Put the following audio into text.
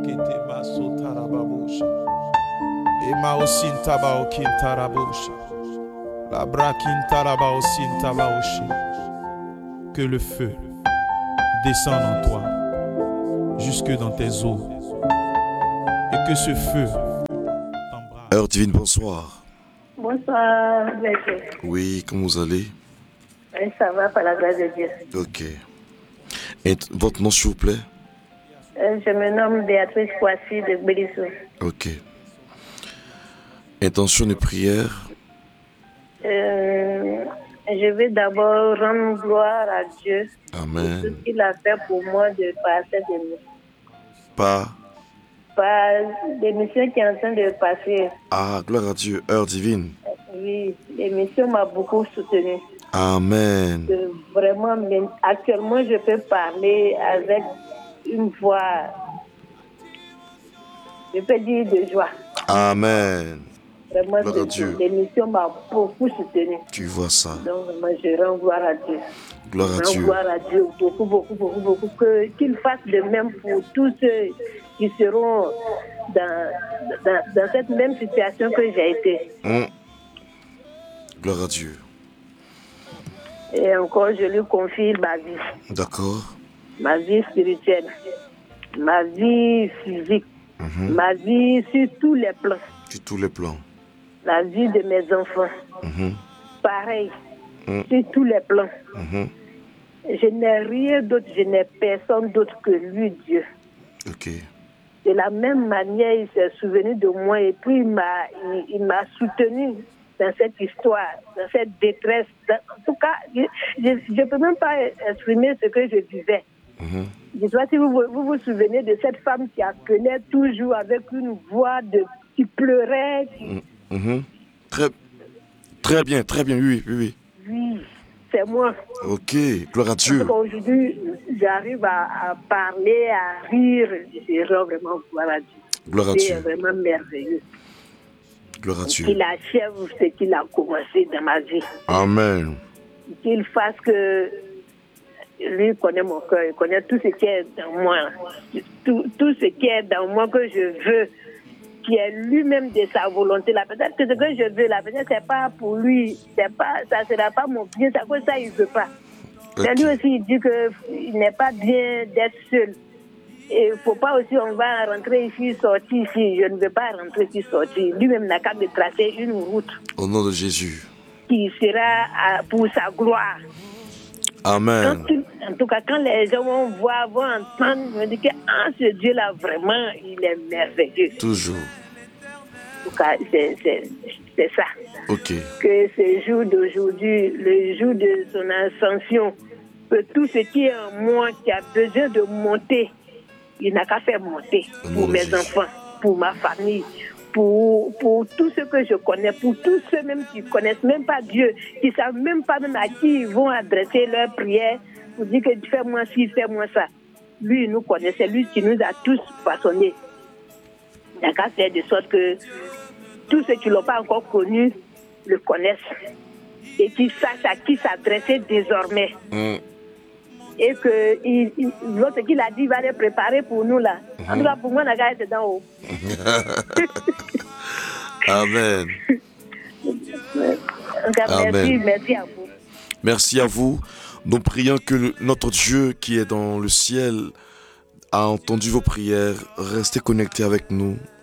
kete maso tarababosha. Ema osin taba okin tarabosha. La brakin taraba osin tabaoshi. Que le feu descende en toi, jusque dans tes os. Et que ce feu t'embrase. Heure divine, bonsoir. Bonsoir, Blessé. Oui, comment vous allez? Oui, ça va, par la grâce de Dieu. Ok. Et votre nom, s'il vous plaît? Je me nomme Béatrice Poissy de Bélissou. Ok. Intention de prière? Je vais d'abord rendre gloire à Dieu pour Amen. tout ce qu'il a fait pour moi de par cette émission. Par L'émission qui est en train de passer. Ah, gloire à Dieu, heure divine. Oui, l'émission m'a beaucoup soutenue. Amen. Vraiment, actuellement, je peux parler avec une voix, je peux dire de joie. Amen. Vraiment, Gloire à Dieu. l'émission m'a beaucoup soutenue. Tu vois ça. Donc, moi, je rends gloire à Dieu. Gloire à Je rends Dieu. gloire à Dieu beaucoup. Qu'il fasse de même pour tous ceux qui seront dans cette même situation que j'ai été. Gloire à Dieu. Et encore, je lui confie ma vie. D'accord. Ma vie spirituelle, ma vie physique, ma vie sur tous les plans. Sur tous les plans. La vie de mes enfants. Pareil, sur tous les plans. Je n'ai rien d'autre, je n'ai personne d'autre que lui, Dieu. Ok. De la même manière, il s'est souvenu de moi et puis il m'a soutenu dans cette histoire, dans cette détresse. En tout cas, je ne peux même pas exprimer ce que je vivais. Je ne sais pas si vous vous souvenez de cette femme qui appelait toujours avec une voix qui pleurait. Très bien, oui. Oui, c'est moi. Ok, gloire à Dieu. Aujourd'hui, j'arrive à parler, à rire. Je rends vraiment gloire à Dieu. Gloire à C'est Dieu. vraiment merveilleux. Gloire à Dieu. Qu'il achève ce qu'il a commencé dans ma vie. Amen. Qu'il fasse que lui connaît mon cœur, il connaît tout ce qui est dans moi. Tout ce qui est dans moi que je veux, qui est lui-même de sa volonté. Peut-être que ce que je veux, peut-être c'est pas pour lui, ça ne sera pas mon bien, ça que ça il veut pas. Mais lui aussi il dit qu'il n'est pas bien d'être seul. Et il ne faut pas aussi, on va rentrer ici, sortir ici. Je ne veux pas rentrer ici, sortir. Lui-même n'a qu'à me tracer une route. Au nom de Jésus. Qui sera pour sa gloire. Amen. En tout cas, quand les gens vont voir, vont entendre, ils vont dire que ce Dieu-là, vraiment, il est merveilleux. Toujours. En tout cas, c'est ça. Ok. Que ce jour d'aujourd'hui, le jour de son ascension, que tout ce qui est en moi, qui a besoin de monter, il n'a qu'à faire monter pour mes enfants, pour ma famille, pour tout ce que je connais, pour tous ceux même qui ne connaissent même pas Dieu, qui ne savent même pas même à qui ils vont adresser leurs prières pour dire que fais-moi ci, fais-moi ça. Lui, il nous connaît, c'est lui qui nous a tous façonnés. Il n'a qu'à faire de sorte que tous ceux qui ne l'ont pas encore connu le connaissent et qu'ils sachent à qui s'adresser désormais. Et que l'autre qu'il a dit, il va les préparer pour nous là. En tout cas, pour moi, la gare est d'en haut. Amen. Amen. Merci à vous. Merci à vous. Nous prions que notre Dieu qui est dans le ciel a entendu vos prières. Restez connectés avec nous.